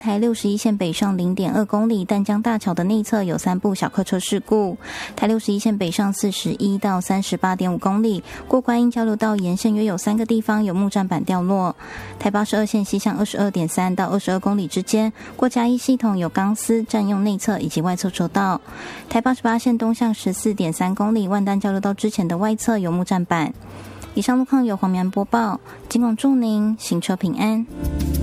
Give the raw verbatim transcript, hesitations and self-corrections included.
台六十一线北上 零点二公里，淡江大桥的内侧有三部小客车事故。台六十一线北上四十一到三十八点五公里，过观音交流道沿线约有三个地方有木栈板掉落。台八十二线西向二十二点三到二十二公里之间，过嘉义系统有钢丝占用内侧以及外侧车道。台八十八线东向十四点三公里，万丹交流道之前的外侧有木栈板。以上路况由黄明安播报，尽管祝您行车平安。